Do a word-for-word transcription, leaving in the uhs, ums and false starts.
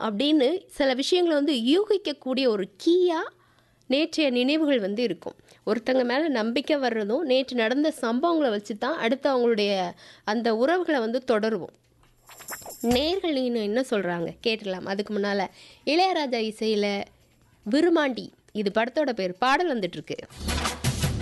அப்படின்னு சில விஷயங்களை வந்து யூகிக்கக்கூடிய ஒரு கீயா நேற்றைய நினைவுகள் வந்து இருக்கும். ஒருத்தங்க மேலே நம்பிக்கை வர்றதும் நேற்று நடந்த சம்பவங்களை வச்சு தான் அடுத்து அவங்களுடைய அந்த உறவுகளை வந்து தொடருவோம். நேர்கள் இன்னும் என்ன சொல்கிறாங்க கேட்டுடலாம். அதுக்கு முன்னால் இளையராஜா இசையில் விருமாண்டி இது படத்தோட பேர், பாடல் வந்துட்டுருக்கு.